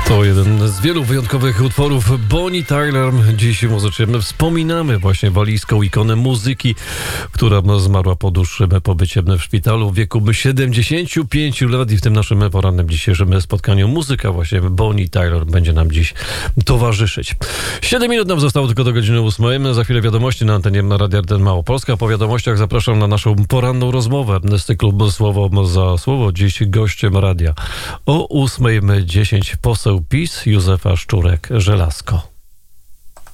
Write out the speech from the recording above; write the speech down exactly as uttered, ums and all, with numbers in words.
To jeden z wielu wyjątkowych utworów Bonnie Tyler. Dziś muzycznie wspominamy właśnie walijską ikonę muzyki, która zmarła po dłuższym pobycie w szpitalu w wieku siedemdziesięciu pięciu lat i w tym naszym porannym dzisiejszym spotkaniu muzyka właśnie Bonnie Tyler będzie nam dziś towarzyszyć. siedem minut nam zostało tylko do godziny ósmej. Za chwilę wiadomości na antenie Radia R T N Małopolska. Po wiadomościach zapraszam na naszą poranną rozmowę z cyklu Słowo za Słowo. Dziś gościem radia o ósmej dziesięć poseł PiS Józefa Szczurek-Żelazko.